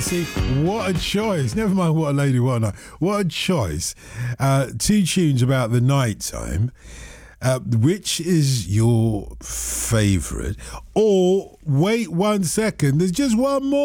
see, what a choice. Never mind what a lady, what a night. What a choice. Two tunes about the night time. Which is your favourite? Or wait 1 second, there's just one more.